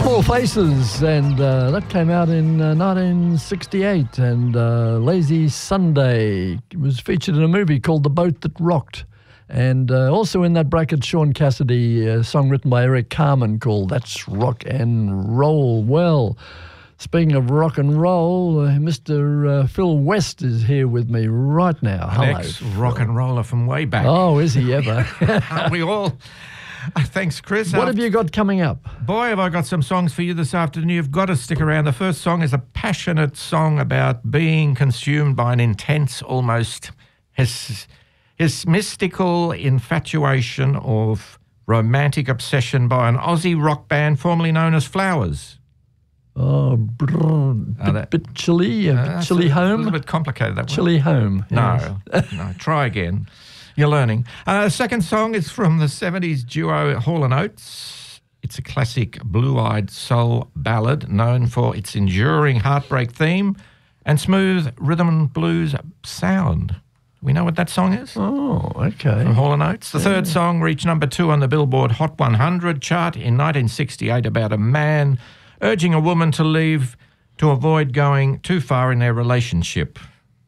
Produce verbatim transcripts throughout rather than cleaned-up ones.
Small Faces, and uh, that came out in uh, nineteen sixty-eight, and uh, Lazy Sunday was featured in a movie called The Boat That Rocked, and uh, also in that bracket, Sean Cassidy, a song written by Eric Carmen called That's Rock and Roll. Well, speaking of rock and roll, uh, Mister Uh, Phil West is here with me right now. An Hello, ex-rock Phil. and roller from way back. Oh, is he ever? Aren't we all? Uh, Thanks, Chris. What Uh, have you got coming up? Boy, have I got some songs for you this afternoon. You've got to stick around. The first song is a passionate song about being consumed by an intense, almost his, his mystical infatuation of romantic obsession by an Aussie rock band formerly known as Flowers. Oh, brr, bit, that- bit chilly, a Uh, bit that's chilly a, home. A little bit complicated, that one. Chilly home. yes. No, no, try again. You're learning. Uh, second song is from the seventies duo Hall and Oates. It's a classic blue-eyed soul ballad known for its enduring heartbreak theme and smooth rhythm and blues sound. We know what that song is? Oh, okay. From Hall and Oates. The third song reached number two on the Billboard Hot one hundred chart in nineteen sixty-eight about a man urging a woman to leave to avoid going too far in their relationship.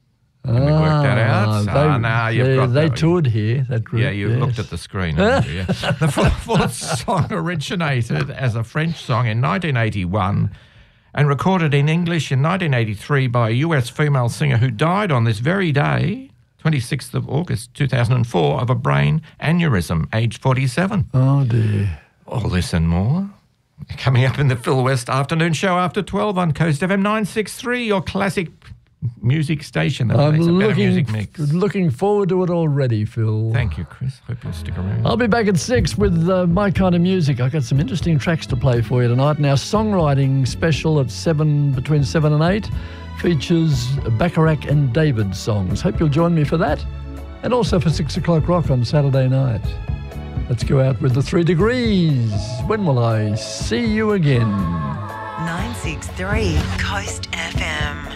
Can we work that out? They, Ah, now you've they, got they that. toured here, that group. Yeah, you yes. looked at the screen. haven't you? Yeah. The fourth, fourth song originated as a French song in nineteen eighty-one and recorded in English in nineteen eighty-three by a U S female singer who died on this very day, twenty-sixth of August two thousand four, of a brain aneurysm, aged forty-seven. Oh, dear. All this and more coming up in the Phil West afternoon show after twelve on Coast F M nine sixty-three, your classic music station that I'm makes a better looking, music mix. looking forward to it already, Phil. Thank you, Chris. Hope you'll stick around. I'll be back at six with uh, my kind of music. I've got some interesting tracks to play for you tonight. Now, songwriting special at seven, between seven and eight, features Bacharach and David songs. Hope you'll join me for that, and also for six o'clock rock on Saturday night. Let's go out with the three degrees. When will I see you again? nine six three Coast F M.